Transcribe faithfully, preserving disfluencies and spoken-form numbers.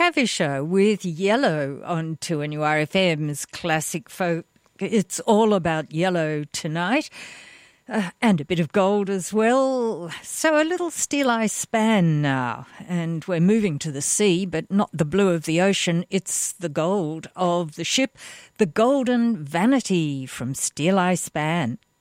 Kavisha with Yellow on two N U R F M's Classic Folk. It's all about yellow tonight. Uh, and a bit of gold as well. So a little Steel Eye Span now. And we're moving to the sea, but not the blue of the ocean. It's the gold of the ship. The Golden Vanity from Steel Eye Span.